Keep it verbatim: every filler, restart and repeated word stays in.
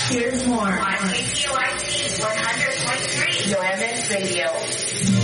Here's more on K P O I C one hundred point three, your M S Radio.